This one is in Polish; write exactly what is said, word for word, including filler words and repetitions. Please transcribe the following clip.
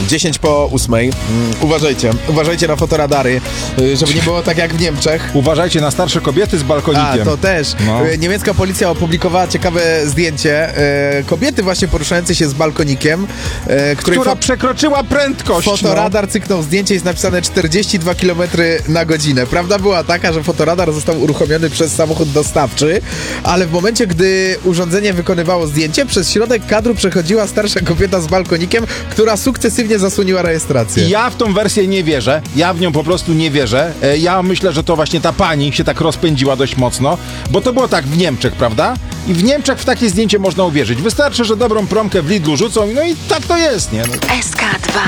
dziesięć po ósmej. Mm, uważajcie, uważajcie na fotoradary, y, żeby nie było tak jak w Niemczech. Uważajcie na starsze kobiety z balkonikiem. A, to też. No. Y, Niemiecka policja opublikowała ciekawe zdjęcie y, kobiety właśnie poruszającej się z balkonikiem, y, której Która fo- przekroczyła prędkość. fotoradar cyknął zdjęcie, jest napisane czterdzieści dwa kilometry na godzinę. Prawda była taka, że fotoradar został uruchomiony przez samochód dostawczy, ale w momencie, gdy urządzenie wykonywało zdjęcie, przez środek kadru przechodziła starsza kobieta z balkonikiem, która sukcesywnie zasłoniła rejestrację. Ja w tą wersję nie wierzę. Ja w nią po prostu nie wierzę. E, Ja myślę, że to właśnie ta pani się tak rozpędziła dość mocno, bo to było tak w Niemczech, prawda? I w Niemczech w takie zdjęcie można uwierzyć. Wystarczy, że dobrą promkę w Lidlu rzucą, no i tak to jest, nie? No. S K dwa.